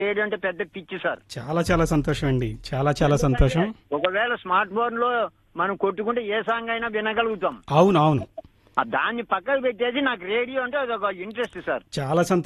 Radio అంటే పెద్ద పిచ్చి సార్. చాలా చాలా సంతోషం అండి, చాలా చాలా సంతోషం. ఒకవేళ స్మార్ట్ ఫోన్ లో మనం కొట్టుకుంటే ఏ సాంగ్ అయినా వినగలుగుతాం. అవును అవును, దాన్ని పక్కకు పెట్టేసి నాకు రేడియో అంటే అదొక ఇంట్రెస్ట్ సార్. చాలా సంతోషం.